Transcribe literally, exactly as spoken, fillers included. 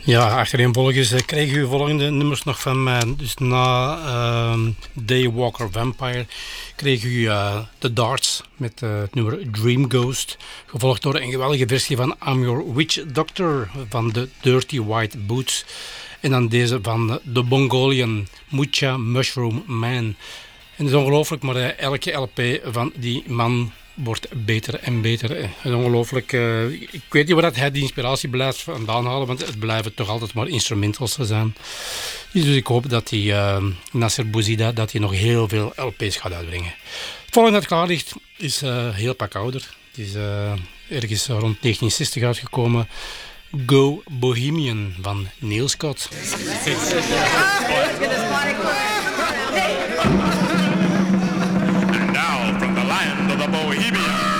Ja, achtereenvolgens uh, kregen we volgende nummers nog van mij. Dus na uh, Daywalker Vampire kregen we uh, The Darts met uh, het nummer Dream Ghost. Gevolgd door een geweldige versie van I'm Your Witch Doctor van de Dirty White Boots. En dan deze van The Mongolian Mucha Mushroom Man. En het is ongelooflijk, maar uh, elke L P van die man wordt beter en beter. Het is ongelooflijk. Uh, ik weet niet waar hij die inspiratie blijft vandaan halen, want het blijven toch altijd maar instrumentals zijn. Dus ik hoop dat die uh, Nasser Bouzida dat hij nog heel veel L P's gaat uitbrengen. Het volgende dat klaar ligt is uh, heel pak ouder. Het is uh, ergens rond negentien zestig uitgekomen. Go Bohemian van Neil Scott.